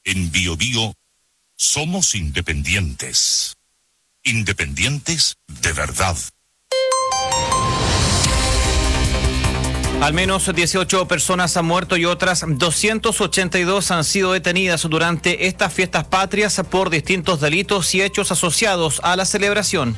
En Bio Bio somos independientes. Independientes de verdad. Al menos 18 personas han muerto y otras 282 han sido detenidas durante estas fiestas patrias por distintos delitos y hechos asociados a la celebración.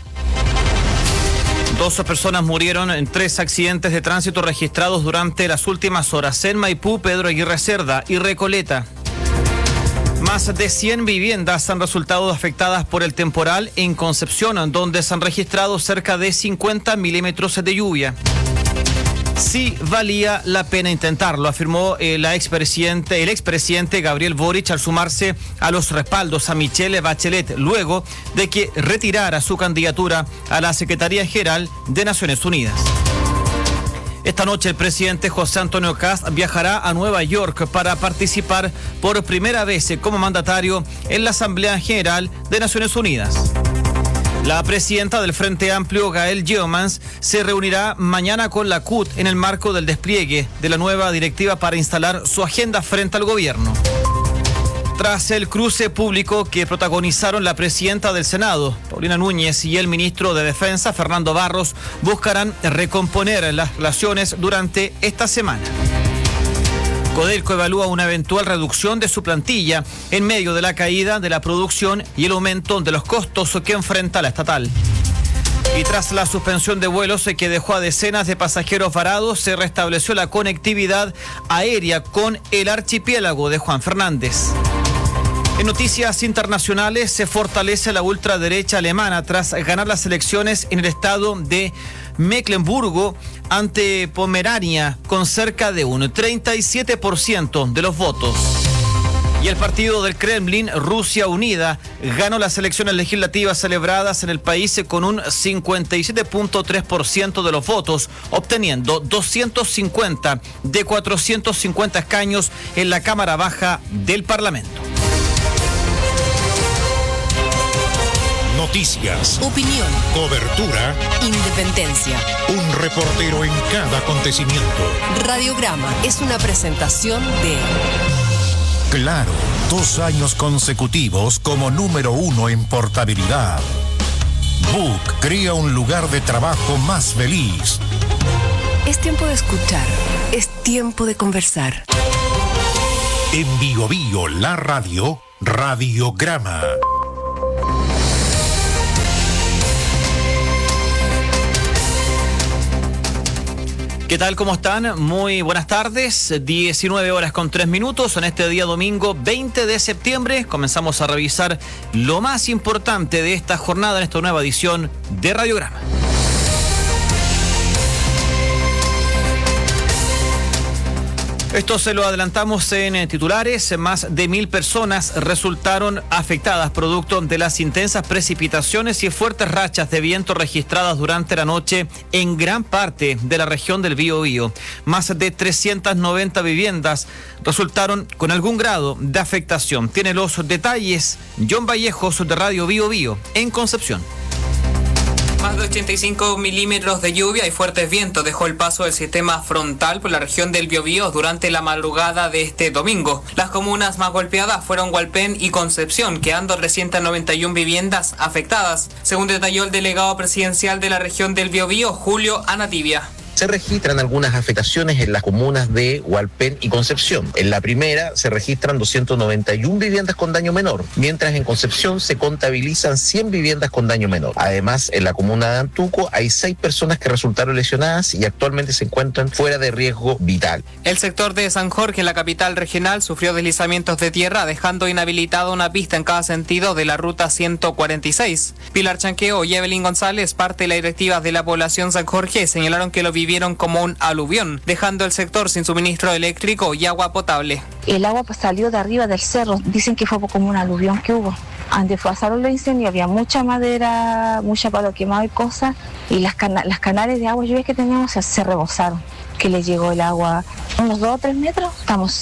12 personas murieron en 3 accidentes de tránsito registrados durante las últimas horas en Maipú, Pedro Aguirre Cerda y Recoleta. Más de 100 viviendas han resultado afectadas por el temporal en Concepción, donde se han registrado cerca de 50 milímetros de lluvia. Sí valía la pena intentarlo, afirmó el expresidente Gabriel Boric al sumarse a los respaldos a Michelle Bachelet luego de que retirara su candidatura a la Secretaría General de Naciones Unidas. Esta noche el presidente José Antonio Kast viajará a Nueva York para participar por primera vez como mandatario en la Asamblea General de Naciones Unidas. La presidenta del Frente Amplio, Gael Geomans, se reunirá mañana con la CUT en el marco del despliegue de la nueva directiva para instalar su agenda frente al gobierno. Tras el cruce público que protagonizaron la presidenta del Senado, Paulina Núñez, y el ministro de Defensa, Fernando Barros, buscarán recomponer las relaciones durante esta semana. Codelco evalúa una eventual reducción de su plantilla en medio de la caída de la producción y el aumento de los costos que enfrenta la estatal. Y tras la suspensión de vuelos que dejó a decenas de pasajeros varados, se restableció la conectividad aérea con el archipiélago de Juan Fernández. En noticias internacionales, se fortalece la ultraderecha alemana tras ganar las elecciones en el estado de Mecklemburgo ante Pomerania con cerca de un 37% de los votos. Y el partido del Kremlin, Rusia Unida, ganó las elecciones legislativas celebradas en el país con un 57.3% de los votos, obteniendo 250 de 450 escaños en la Cámara Baja del Parlamento. Noticias, opinión, cobertura, independencia. un reportero en cada acontecimiento. Radiograma es una presentación de Claro, 2 años consecutivos como número 1 en portabilidad. Book crea un lugar de trabajo más feliz. Es tiempo de escuchar, es tiempo de conversar. En Bio Bio, la radio, Radiograma. ¿Qué tal? ¿Cómo están? Muy buenas tardes. 19 horas con 3 minutos. En este día domingo 20 de septiembre comenzamos a revisar lo más importante de esta jornada en esta nueva edición de Radiograma. Esto se lo adelantamos en titulares. Más de 1.000 personas resultaron afectadas producto de las intensas precipitaciones y fuertes rachas de viento registradas durante la noche en gran parte de la región del Biobío. Más de 390 viviendas resultaron con algún grado de afectación. Tiene los detalles John Vallejos de Radio Biobío en Concepción. Más de 85 milímetros de lluvia y fuertes vientos dejó el paso del sistema frontal por la región del Biobío durante la madrugada de este domingo. Las comunas más golpeadas fueron Hualpén y Concepción, quedando 391 viviendas afectadas, según detalló el delegado presidencial de la región del Biobío, Julio Anativia. Se registran algunas afectaciones en las comunas de Hualpén y Concepción. En la primera se registran 291 viviendas con daño menor, mientras en Concepción se contabilizan 100 viviendas con daño menor. Además, en la comuna de Antuco hay 6 personas que resultaron lesionadas y actualmente se encuentran fuera de riesgo vital. El sector de San Jorge, la capital regional, sufrió deslizamientos de tierra, dejando inhabilitada una pista en cada sentido de la ruta 146. Pilar Chanqueo y Evelyn González, parte de la directiva de la población San Jorge, señalaron que lo vivieron como un aluvión, dejando el sector sin suministro eléctrico y agua potable. El agua salió de arriba del cerro, dicen que fue como un aluvión que hubo. Antes pasaron los incendios, había mucha madera, mucha palo quemado y cosas, y las canales de agua lluvia que teníamos se rebosaron, que le llegó el agua unos 2 o 3 metros, estamos